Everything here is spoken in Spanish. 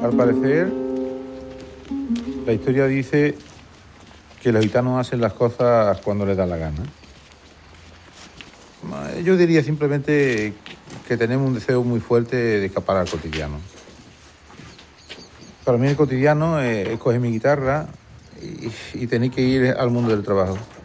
Al parecer, la historia dice que los gitanos hacen las cosas cuando les da la gana. Yo diría simplemente que tenemos un deseo muy fuerte de escapar al cotidiano. Para mí el cotidiano es coger mi guitarra y tener que ir al mundo del trabajo.